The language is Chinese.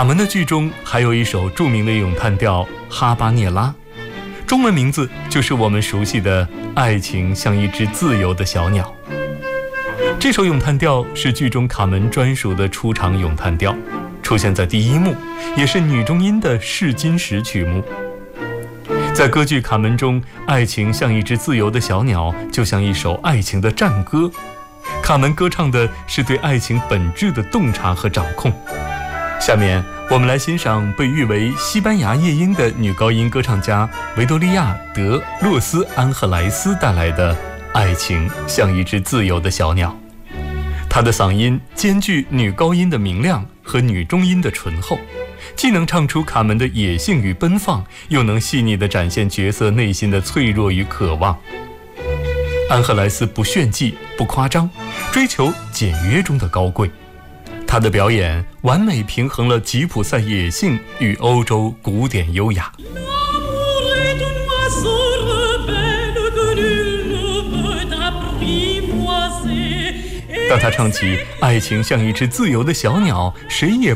卡门的剧中还有一首著名的咏叹调《哈巴涅拉》，中文名字就是我们熟悉的“爱情像一只自由的小鸟”。这首咏叹调是剧中卡门专属的出场咏叹调，出现在第一幕，也是女中音的试金石曲目。在歌剧《卡门》中，爱情像一只自由的小鸟，就像一首爱情的战歌。卡门歌唱的是对爱情本质的洞察和掌控。下面我们来欣赏被誉为西班牙夜莺的女高音歌唱家维多利亚·德·洛斯安赫莱斯带来的《爱情像一只自由的小鸟》。她的嗓音兼具女高音的明亮和女中音的醇厚，既能唱出卡门的野性与奔放，又能细腻地展现角色内心的脆弱与渴望。安赫莱斯不炫技不夸张，追求简约中的高贵。他的表演完美平衡了吉普赛野性与欧洲古典优雅。当他唱起《爱情像一只自由的小鸟》，谁也